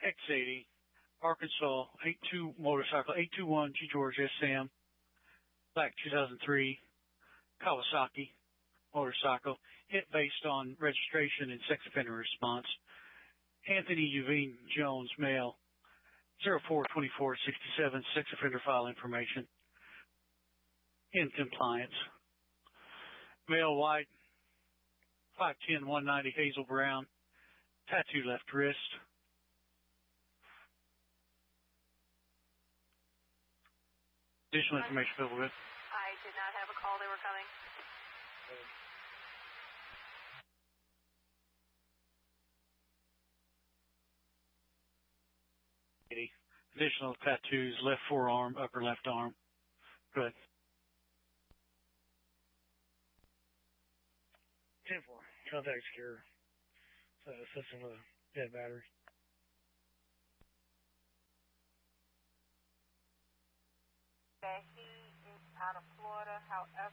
X80, Arkansas, 82 motorcycle, 821 G George SM, black 2003, Kawasaki motorcycle, hit based on registration and sex offender response. Anthony Uvine Jones, male, 042467, sex offender file information. In compliance. Male, white, 5'10", 190, hazel brown, tattoo left wrist. Additional information available with. I did not have a call. They were coming. Additional tattoos, left forearm, upper left arm. Good. 10-4. Contact secure. System with a dead battery. Okay, he is out of Florida. However,